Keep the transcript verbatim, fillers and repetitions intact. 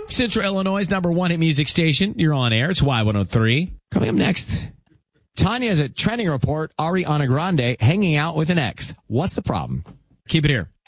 Central Illinois' number one hit music station. You're on air. It's Y one oh three. Coming up next, Tanya has a trending report. Ariana Grande hanging out with an ex. What's the problem? Keep it here.